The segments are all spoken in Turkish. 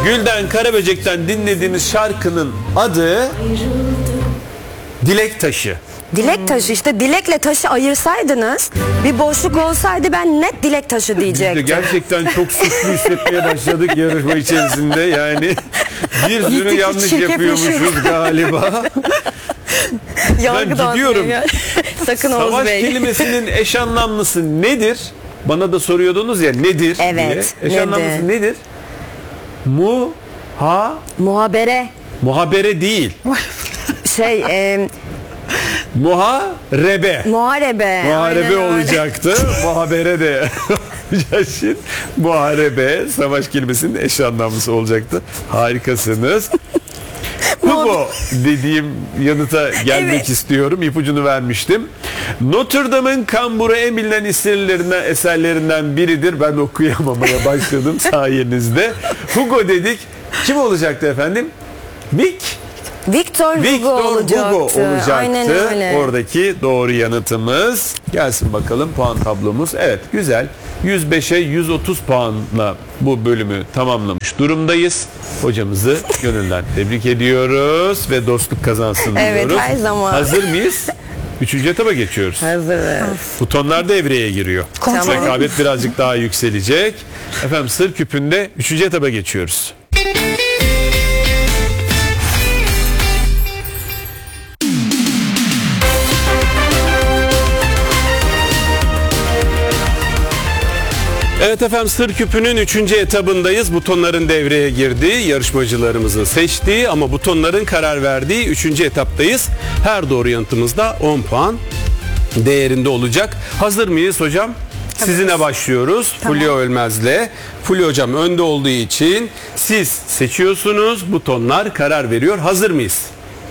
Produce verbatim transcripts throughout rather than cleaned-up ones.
Gülden Karaböcek'ten dinlediğimiz şarkının adı Dilek Taşı. Dilek taşı, işte dilekle taşı ayırsaydınız bir boşluk olsaydı ben net dilek taşı diyecektim. Gerçekten çok suçlu hissetmeye başladık yarışma içerisinde, yani bir sürü yanlış yapıyormuşuz galiba. Ben gidiyorum. Sakın Oğuz Savaş Bey. kelimesinin eş anlamlısı nedir? Bana da soruyordunuz ya, nedir Evet, diye. Eş nedir? anlamlısı nedir? Mu ha Muhabere. muhabere değil. Şey e, Muharebe. muharebe. Muharebe Aynen öyle. olacaktı. Muhabere de Şimdi muharebe savaş kelimesinin eş anlamlısı olacaktı. Harikasınız. Hugo dediğim yanıta gelmek Evet. istiyorum. İpucunu vermiştim. Notre Dame'ın kamburu en bilinen eserlerinden, eserlerinden biridir. Ben okuyamamaya başladım sayenizde. Hugo dedik. Kim olacaktı efendim? Vic. Victor Hugo Victor olacaktı. Hugo olacaktı. Aynen öyle. Oradaki doğru yanıtımız. Gelsin bakalım puan tablomuz. Evet, güzel. yüz beşe yüz otuz puanla bu bölümü tamamlamış durumdayız. Hocamızı gönülden tebrik ediyoruz ve dostluk kazansın Evet, diyoruz. her zaman. Hazır mıyız? Üçüncü etaba geçiyoruz. Hazırız. Butonlar devreye giriyor. Tamam. Rekabet birazcık daha yükselecek. Efendim, sır küpünde üçüncü etaba geçiyoruz. Evet efendim, sır küpünün üçüncü etabındayız. Butonların devreye girdiği, yarışmacılarımızın seçtiği ama butonların karar verdiği üçüncü etaptayız. Her doğru yanıtımızda on puan değerinde olacak. Hazır mıyız hocam? Sizinle başlıyoruz. Tamam. Fulya Ölmez'le. Fulya hocam önde olduğu için siz seçiyorsunuz. Butonlar karar veriyor. Hazır mıyız?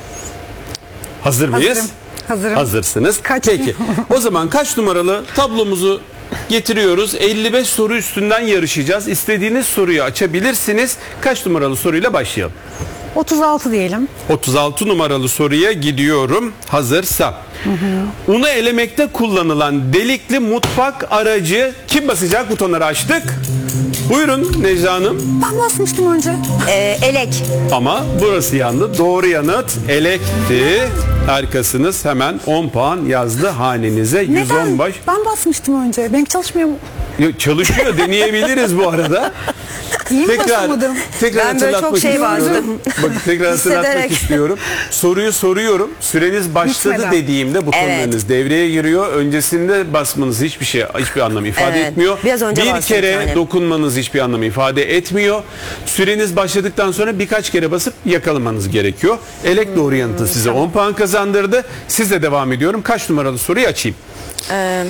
Hazır mıyız? Hazırım. Hazırım. Hazırsınız. Kaç? Peki. O zaman kaç numaralı tablomuzu getiriyoruz? elli beş soru üstünden yarışacağız. İstediğiniz soruyu açabilirsiniz. Kaç numaralı soruyla başlayalım? otuz altı diyelim. otuz altı numaralı soruya gidiyorum. Hazırsa. Hı hı. Unu elemekte kullanılan delikli mutfak aracı kim basacak? Butonları açtık. Buyurun Necla Hanım. Ben basmıştım önce. Ee, elek. Ama burası yandı. Doğru yanıt elekti. Harikasınız. Hemen on puan yazdı hanenize. yüz on Neden? baş. Ben basmıştım önce. Benimki çalışmıyor mu? Yo, çalışıyor, deneyebiliriz bu arada. İyi mi Tekrar, basamadım? tekrar Ben böyle hatırlatmak çok şey istiyorum. vardım. Bak, tekrar hatırlatmak Hissederek. istiyorum. Soruyu soruyorum. Süreniz başladı Bitmeden. dediğimde butonlarınız Evet. devreye giriyor. Öncesinde basmanız hiçbir şey, hiçbir anlam ifade Evet. etmiyor. Biraz önce bir bastım kere yani. dokunmanız hiçbir anlam ifade etmiyor. Süreniz başladıktan sonra birkaç kere basıp yakalamanız gerekiyor. Elek doğru yanıtı size on puan kazandırdı. Sizle devam ediyorum. Kaç numaralı soruyu açayım? Ee,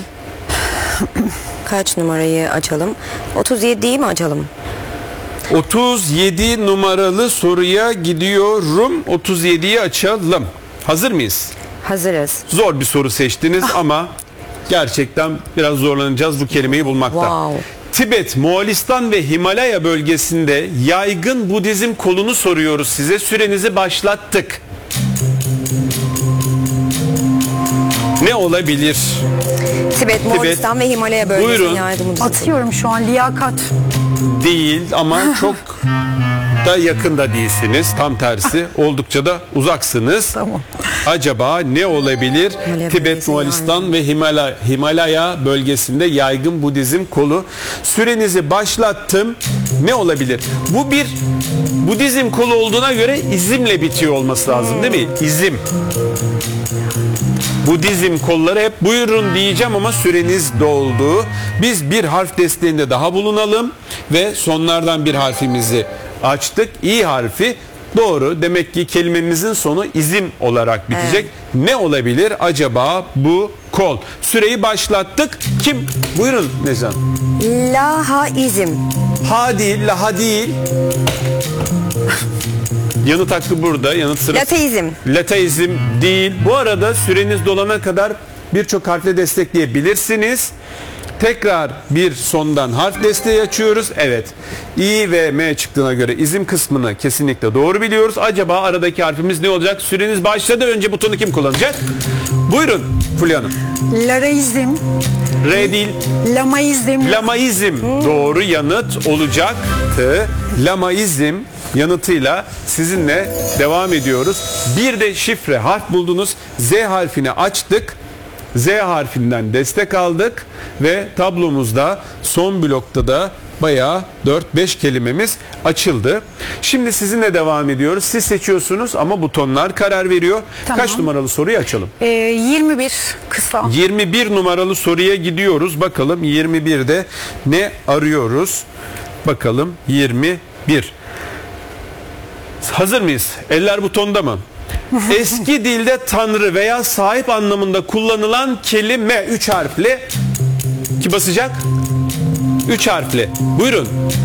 kaç numarayı açalım? otuz yediyi mi açalım? otuz yedi numaralı soruya gidiyorum. otuz yediyi açalım. Hazır mıyız? Hazırız. Zor bir soru seçtiniz ama gerçekten biraz zorlanacağız bu kelimeyi bulmakta. Wow. Tibet, Moğolistan ve Himalaya bölgesinde yaygın Budizm kolunu soruyoruz size. Sürenizi başlattık. Ne olabilir? Tibet, Moğolistan ve Himalaya bölgesinin Buyurun. yardımı. Atıyorum şu an liyakat. Değil ama çok da yakında değilsiniz. Tam tersi, oldukça da uzaksınız. Tamam. Acaba ne olabilir? Himalaya Tibet, bölgesi Moğolistan yani. ve Himalaya, Himalaya bölgesinde yaygın Budizm kolu. Sürenizi başlattım. Ne olabilir? Bu bir Budizm kolu olduğuna göre izimle bitiyor olması lazım değil mi? İzim. Budizm kolları hep buyurun diyeceğim ama süreniz doldu. Biz bir harf desteğinde daha bulunalım ve sonlardan bir harfimizi açtık. İ harfi doğru. Demek ki kelimemizin sonu izim olarak bitecek. Ne olabilir acaba bu kol? Süreyi başlattık. Kim? Buyurun Nezan. Lahaizm. Ha değil, laha değil. Yanıt hakkı burada. Yanıt sırası. Lateizm. Lateizm değil. Bu arada süreniz dolana kadar birçok harfle destekleyebilirsiniz. Tekrar bir sondan harf desteği açıyoruz. Evet. İ ve M çıktığına göre izim kısmını kesinlikle doğru biliyoruz. Acaba aradaki harfimiz ne olacak? Süreniz başladı. Önce butonu kim kullanacak? Buyurun Fulya Hanım. Laraizm. R değil. Lamaizm. Lamaizm doğru yanıt olacaktı. Lamaizm yanıtıyla sizinle devam ediyoruz. Bir de şifre harf buldunuz. Z harfini açtık. Z harfinden destek aldık ve tablomuzda son blokta da bayağı dört beş kelimemiz açıldı. Şimdi sizinle devam ediyoruz. Siz seçiyorsunuz ama butonlar karar veriyor. Tamam. Kaç numaralı soruyu açalım? Ee, yirmi bir kısa. yirmi bir numaralı soruya gidiyoruz. Bakalım yirmi birde ne arıyoruz? Bakalım yirmi bir. Hazır mıyız? Eller butonda mı? Eski dilde tanrı veya sahip anlamında kullanılan kelime üç harfli. Kim basacak? üç harfli. Buyurun.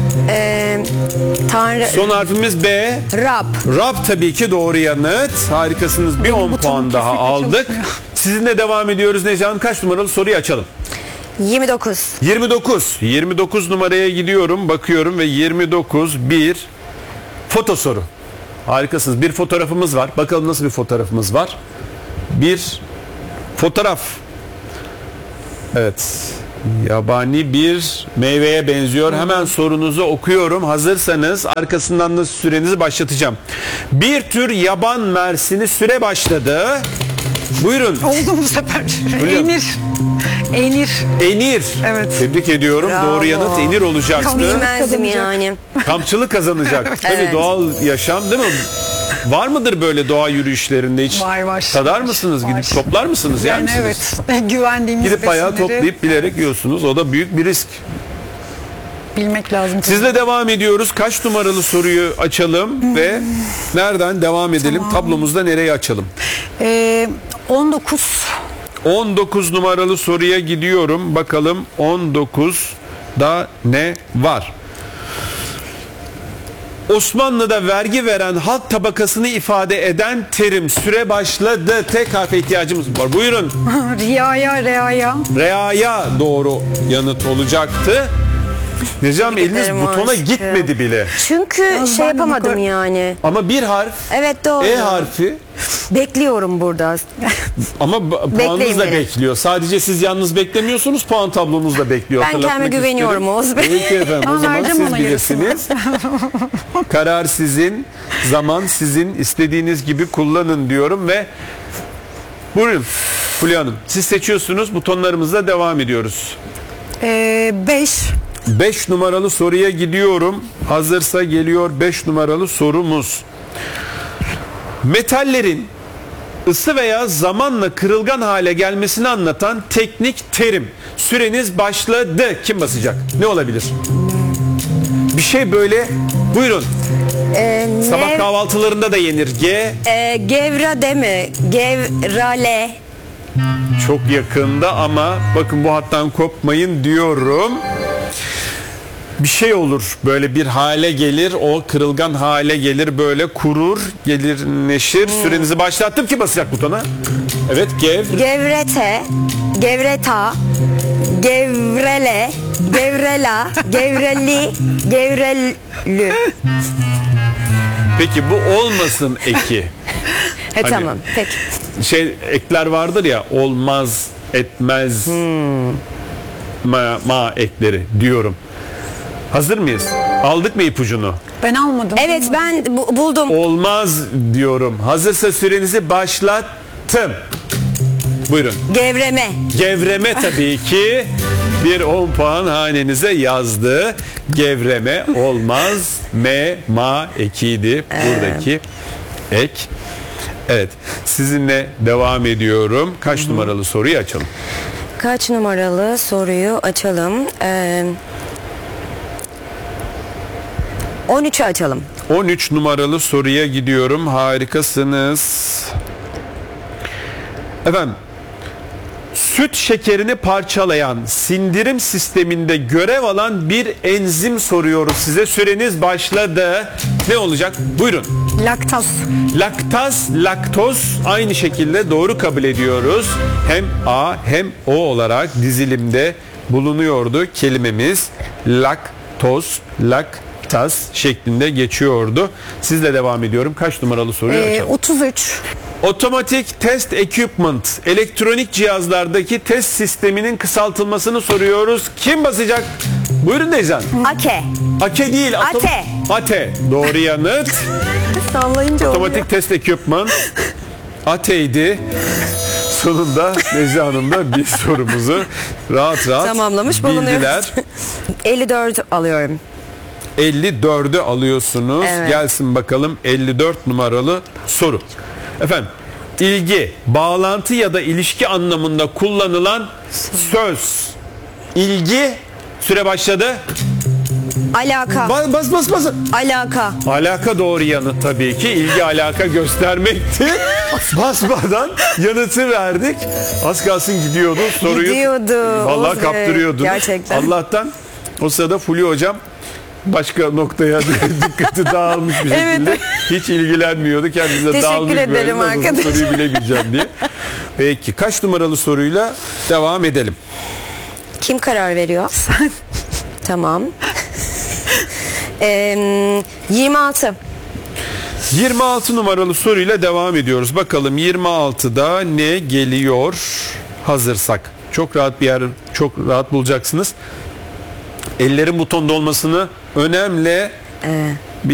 Tanrı. Son harfimiz B. Rab. Rab tabii ki doğru yanıt. Harikasınız. Bir on butonum puan daha kesinlikle aldık. çalışmıyor. Sizinle devam ediyoruz Necla Hanım. Kaç numaralı soruyu açalım? yirmi dokuz. yirmi dokuz. yirmi dokuz numaraya gidiyorum. Bakıyorum ve yirmi dokuz bir foto soru. Harikasınız. Bir fotoğrafımız var. Bakalım nasıl bir fotoğrafımız var. Bir fotoğraf. Evet. Yabani bir meyveye benziyor. Hemen sorunuzu okuyorum. Hazırsanız arkasından da sürenizi başlatacağım. Bir tür yaban mersini, süre başladı. Buyurun. Oldu bu sefer. Hocam. Enir. Enir. Enir. Evet. Tebrik ediyorum. Bravo. Doğru yanıt enir olacaktı. Bilmezdim Kazanacak. yani. Kampçılık kazanacak. Tabii Evet. doğal yaşam değil mi? Var mıdır böyle doğa yürüyüşlerinde hiç? Var, var. Tadar Var, mısınız? var. Gidip toplar mısınız? Yer Yani misiniz? evet. Güvendiğimiz Gidip bayağı besinleri toplayıp bilerek yiyorsunuz. O da büyük bir risk. bilmek lazım. Sizle devam ediyoruz. Kaç numaralı soruyu açalım ve nereden devam edelim? Tablomuzda nereye açalım? Ee, on dokuz. on dokuz numaralı soruya gidiyorum. Bakalım on dokuzda ne var? Osmanlı'da vergi veren halk tabakasını ifade eden terim, süre başladı. Tek harfe ihtiyacımız var. Buyurun. Riyaya, reaya. Reaya doğru yanıt olacaktı. Necam eliniz ederim butona aşkım. gitmedi bile. Çünkü Yalnız şey ben de yapamadım yukarı- yani. Ama bir harf, Evet doğru. E harfi Bekliyorum burada. ama ba- puanınız Bekleyin da beni. bekliyor. Sadece siz yalnız beklemiyorsunuz, puan tablonuz da bekliyor. Ben Hatırlatmak kendime güveniyorum isterim. Oğuz Bey. Peki efendim, o Ben zaman vereceğim siz ona yarısını. bilirsiniz. Karar sizin, zaman sizin, istediğiniz gibi kullanın diyorum ve buyurun Fulya Hanım. Siz seçiyorsunuz, butonlarımızla devam ediyoruz. Ee, beş. beş numaralı soruya gidiyorum. Hazırsa geliyor beş numaralı sorumuz. Metallerin ısı veya zamanla kırılgan hale gelmesini anlatan teknik terim. Süreniz başladı. Kim basacak? Ne olabilir? Bir şey böyle. Buyurun. Ee, Sabah nev- kahvaltılarında da yenir. G e, gevrade mi? Gevrale. çok yakında ama bakın bu hattan kopmayın diyorum. Bir şey olur, böyle bir hale gelir, o kırılgan hale gelir, böyle kurur, gelir neşir. Sürenizi başlattım. Kim basacak butona? Evet, gev. Gevrete. Gevreta. Gevrele. Gevrela. Gevreli. Gevrelü. Peki bu olmasın eki. He Hani- tamam. Peki. Şey ekler vardır ya, olmaz, etmez, ma, ma ekleri diyorum. Hazır mıyız? Aldık mı ipucunu? Ben almadım. Evet ben bu- buldum. Olmaz diyorum. Hazırsa sürenizi başlattım. Buyurun. Gevreme. Gevreme tabii ki bir on puan hanenize yazdı. Gevreme olmaz. Me, ma ekiydi buradaki ek. Evet. Sizinle devam ediyorum. Kaç numaralı soruyu açalım? Kaç numaralı soruyu açalım? Ee, on üçü açalım. on üç numaralı soruya gidiyorum. Harikasınız. Efendim, süt şekerini parçalayan, sindirim sisteminde görev alan bir enzim soruyoruz size. Süreniz başladı. Ne olacak? Buyurun. Laktaz. Laktaz, laktoz aynı şekilde doğru kabul ediyoruz. Hem A hem O olarak dizilimde bulunuyordu kelimemiz. Laktoz, laktaz şeklinde geçiyordu. Sizle devam ediyorum. Kaç numaralı soruyu Ee, açalım? otuz üç. Otomatik Test Equipment, elektronik cihazlardaki test sisteminin kısaltılmasını soruyoruz. Kim basacak Buyurun Neyzen. Ake. Ake değil. atom- Ate. Ate. Doğru yanıt. Sallayınca oluyor. Otomatik test ekipman. Ate'ydi. Sonunda Necla Hanım da bir sorumuzu rahat rahat Tamamlamış bildiler. bulunuyoruz. elli dört alıyorum. elli dördü alıyorsunuz. Evet. Gelsin bakalım elli dört numaralı soru. Efendim, ilgi, bağlantı ya da ilişki anlamında kullanılan söz. İlgi, süre başladı. Alaka. Bas bas bas. bas. Alaka. Alaka doğru yanıt tabii ki. İlgi alaka göstermekti. Basmadan yanıtı verdik. Az kalsın gidiyordu soruyu. Gidiyordu. Vallahi Of, kaptırıyordu. gerçekten. Allah'tan o sırada Fulya hocam başka noktaya dikkati dağılmış bir şekilde. Evet. Hiç ilgilenmiyordu. Kendisi de Teşekkür dağılmış böyle. ederim Nasıl arkadaşım. soruyu bilemeyeceğim diye. Peki kaç numaralı soruyla devam edelim? Kim karar veriyor? Sen. Tamam. Ee, yirmi altı. yirmi altı numaralı soruyla devam ediyoruz. Bakalım yirmi altıda ne geliyor hazırsak. Çok rahat bir yer, çok rahat bulacaksınız. Ellerin butonda olmasını önemli